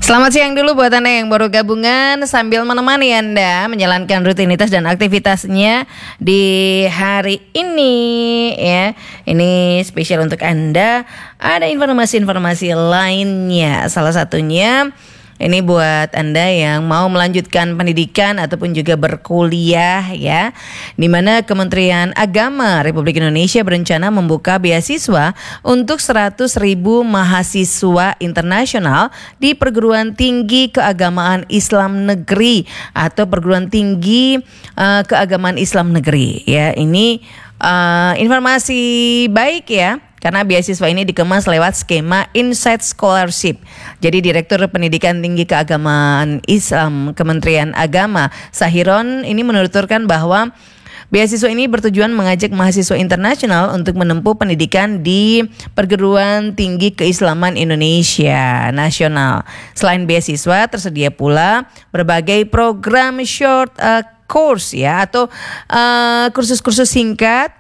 Selamat siang dulu buat Anda yang baru gabungan sambil menemani Anda menjalankan rutinitas dan aktivitasnya di hari ini ya. Ini spesial untuk Anda, ada informasi-informasi lainnya. Salah satunya ini buat Anda yang mau melanjutkan pendidikan ataupun juga berkuliah ya. Di mana Kementerian Agama Republik Indonesia berencana membuka beasiswa untuk 100.000 mahasiswa internasional di perguruan tinggi keagamaan Islam negeri atau perguruan tinggi keagamaan Islam negeri ya. Ini informasi baik ya. Karena beasiswa ini dikemas lewat skema Insight Scholarship. Jadi Direktur Pendidikan Tinggi Keagamaan Islam Kementerian Agama Sahiron ini menuturkan bahwa beasiswa ini bertujuan mengajak mahasiswa internasional untuk menempuh pendidikan di perguruan tinggi keislaman Indonesia nasional. Selain beasiswa, tersedia pula berbagai program short course ya atau kursus-kursus singkat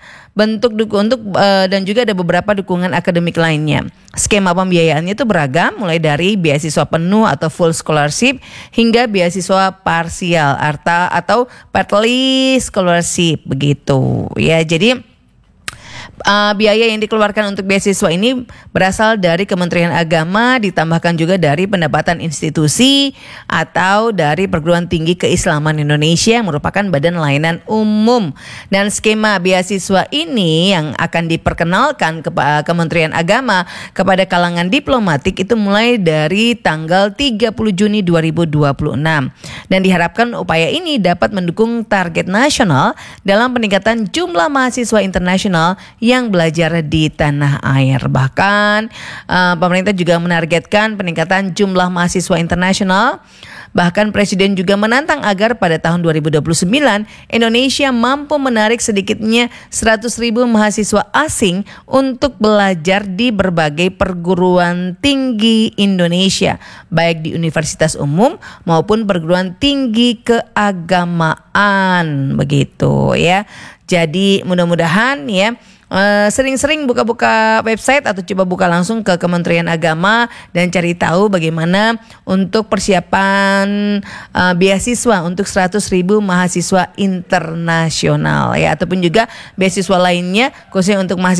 dan juga ada beberapa dukungan akademik lainnya. Skema pembiayaannya itu beragam, mulai dari beasiswa penuh atau full scholarship hingga beasiswa parsial atau partly scholarship begitu. Ya, jadi biaya yang dikeluarkan untuk beasiswa ini berasal dari Kementerian Agama, ditambahkan juga dari pendapatan institusi atau dari perguruan tinggi keislaman Indonesia yang merupakan badan layanan umum. Dan skema beasiswa ini yang akan diperkenalkan ke Kementerian Agama kepada kalangan diplomatik itu mulai dari tanggal 30 Juni 2026. Dan diharapkan upaya ini dapat mendukung target nasional dalam peningkatan jumlah mahasiswa internasional yang belajar di tanah air. Bahkan pemerintah juga menargetkan peningkatan jumlah mahasiswa internasional. Bahkan Presiden juga menantang agar pada tahun 2029 Indonesia mampu menarik sedikitnya 100.000 mahasiswa asing untuk belajar di berbagai perguruan tinggi Indonesia, baik di universitas umum maupun perguruan tinggi keagamaan begitu ya. Jadi mudah-mudahan ya sering-sering buka-buka website atau coba buka langsung ke Kementerian Agama dan cari tahu bagaimana untuk persiapan beasiswa untuk 100.000 mahasiswa internasional ya, ataupun juga beasiswa lainnya khususnya untuk mahasiswa